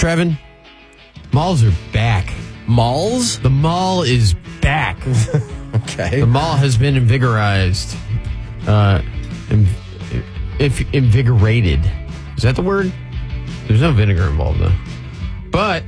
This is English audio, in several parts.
Trevin? Malls are back. Malls? The mall is back. Okay. The mall has been invigorized. Invigorated. Is that the word? There's no vinegar involved, though. But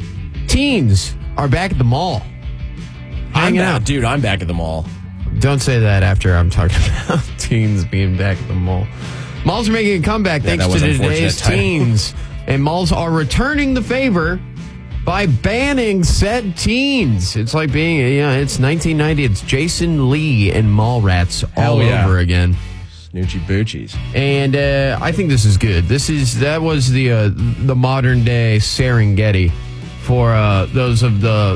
teens are back at the mall. Hanging out. Dude, I'm back at the mall. Don't say that after I'm talking about teens being back at the mall. Malls are making a comeback thanks to today's teens. And malls are returning the favor by banning said teens. It's like being, it's 1990. It's Jason Lee and Mallrats all over again. Snoochie Boochies. And I think this is good. That was the modern day Serengeti for those of the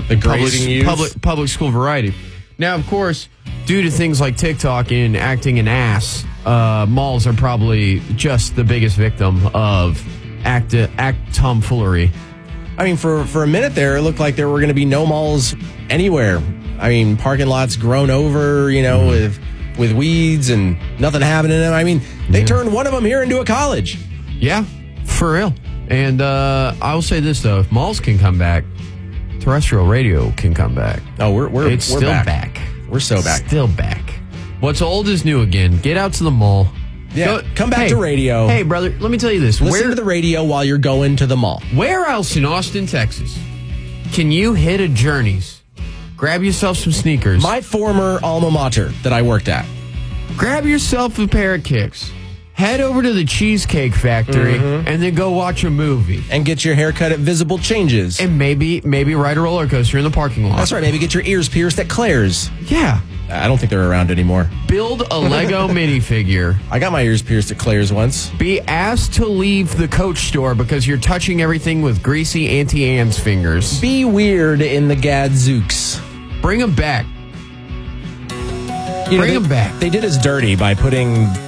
public school variety. Now, of course, due to things like TikTok and acting an ass, malls are probably just the biggest victim of act tomfoolery. I mean, for a minute there, it looked like there were going to be no malls anywhere. I mean, parking lots grown over, with weeds and nothing happening in them. I mean, they turned one of them here into a college. Yeah, for real. And I will say this, though. If malls can come back, terrestrial radio can come back. Oh, we're still back. We're so back. Still back. What's old is new again. Get out to the mall. Yeah, come back to radio. Hey, brother, let me tell you this. Listen to the radio while you're going to the mall. Where else in Austin, Texas, can you hit a Journeys, grab yourself some sneakers? My former alma mater that I worked at. Grab yourself a pair of kicks, head over to the Cheesecake Factory, and then go watch a movie. And get your hair cut at Visible Changes. And maybe ride a roller coaster in the parking lot. That's right. Maybe get your ears pierced at Claire's. Yeah. I don't think they're around anymore. Build a Lego minifigure. I got my ears pierced at Claire's once. Be asked to leave the Coach store because you're touching everything with greasy Auntie Anne's fingers. Be weird in the Gadzooks. Bring them back. Bring them back. They did us dirty by putting